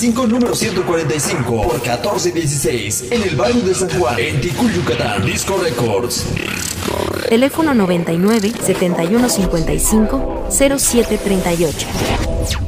95, número 145, por 1416, en el barrio de San Juan, en Ticul, Yucatán. Disco Records. Teléfono 99 71 55 07 38.